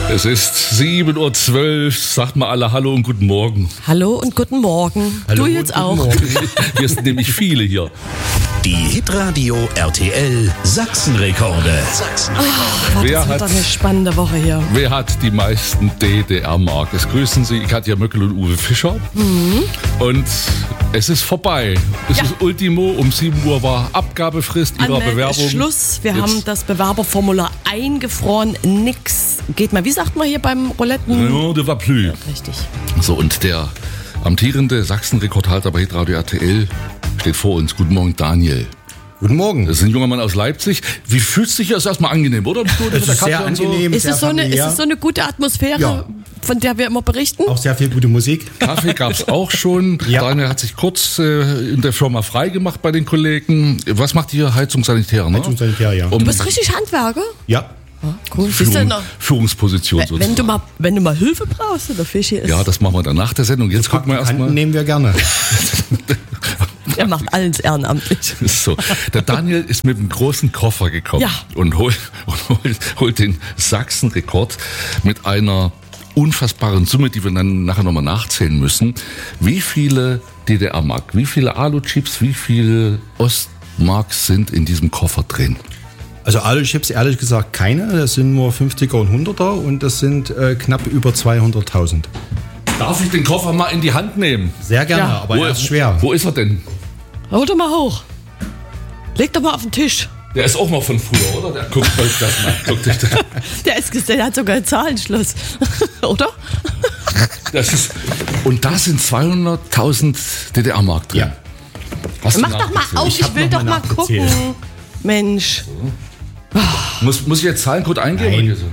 Es ist 7:12 Uhr. Sagt mal alle Hallo und guten Morgen. Hallo und guten Morgen. Hallo du jetzt auch. Wir sind nämlich viele hier. Die Hitradio RTL Sachsenrekorde. Das Wer wird hat- doch eine spannende Woche hier. Wer hat die meisten DDR-Mark? Es grüßen Sie Katja Möckel und Uwe Fischer. Und es ist vorbei. Es ist Ultimo. Um 7 Uhr war Abgabefrist Ihrer Bewerbung. Schluss. Wir Jetzt- haben das Bewerberformular eingefroren. Nix geht mal. Wie sagt man hier beim Rouletten? Rien de va plus. Richtig. So, und der amtierende Sachsenrekordhalter bei Hitradio RTL steht vor uns. Guten Morgen, Daniel. Guten Morgen. Das ist ein junger Mann aus Leipzig. Wie fühlst du dich? Das ist erstmal angenehm, oder? Es ist sehr angenehm, Ist sehr es, so eine gute Atmosphäre, Ja. von der wir immer berichten? auch sehr viel gute Musik. Kaffee gab es auch schon. Ja. Daniel hat sich kurz in der Firma freigemacht bei den Kollegen. Was macht ihr? Heizungssanitär, ne? Heizungssanitär, ja. Um Du bist richtig Handwerker? Ja, Cool. Siehst du noch? Führungsposition sozusagen. Wenn du mal Hilfe brauchst, der Fisch hier ist. Ja, das machen wir dann nach der Sendung. Jetzt gucken wir Hand erstmal. nehmen wir gerne. Er macht alles ehrenamtlich. So, der Daniel ist mit einem großen Koffer gekommen Ja. und holt den Sachsenrekord mit einer unfassbaren Summe, die wir dann nachher nochmal nachzählen müssen. Wie viele DDR-Mark, wie viele Alu-Chips, wie viele Ostmarks sind in diesem Koffer drin? Also Alu-Chips, ehrlich gesagt, keine. Das sind nur 50er und 100er und das sind knapp über 200.000. Darf ich den Koffer mal in die Hand nehmen? Sehr gerne, Ja. aber er ist schwer. Wo ist er denn? Hol doch mal hoch. Leg doch mal auf den Tisch. Der ist auch noch von früher, oder? Der guckt euch das mal. Guckt euch das. Der hat sogar einen Zahlenschluss. Oder? Das ist, und da sind 200.000 DDR-Mark drin. Ja. Hast du Mach doch mal nachgezählt? auf, Ich ich hab will noch doch mal mal gucken. nachgezählt. Mensch. Muss ich jetzt Zahlencode eingeben? Nein. Oder so?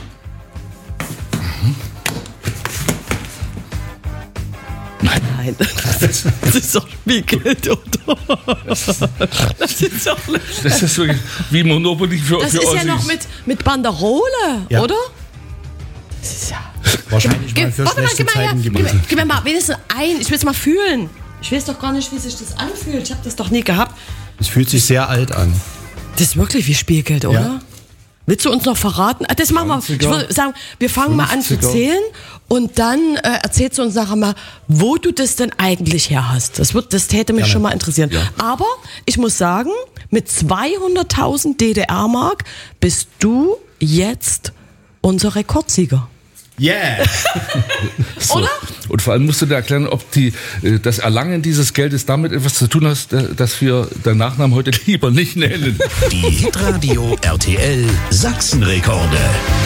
Nein, das ist doch Spielgeld, oder? Das ist doch. Das ist wirklich wie Monopoly für Das für ist ja Ossis. noch mit Banderole, Ja. oder? Das ist ja. Wahrscheinlich mal für Warte mal, schlechte gib mal her. Zeiten Gib gemacht. mir mal wenigstens ein. Ich will es mal fühlen. Ich weiß doch gar nicht, wie sich das anfühlt. Ich habe das doch nie gehabt. Es fühlt sich sehr alt an. Das ist wirklich wie Spielgeld, oder? Ja. Willst du uns noch verraten? Das machen wir. 20er, Ich würde sagen, wir fangen mal an zu 50er. zählen und dann erzählst du uns nachher mal, wo du das denn eigentlich her hast. Das täte mich schon mal interessieren. Ja. Aber ich muss sagen, mit 200.000 DDR-Mark bist du jetzt unser Rekordsieger. Yeah! So. Oder? Und vor allem musst du dir erklären, ob das Erlangen dieses Geldes damit etwas zu tun hat, dass wir deinen Nachnamen heute lieber nicht nennen. Die Hitradio RTL Sachsenrekorde.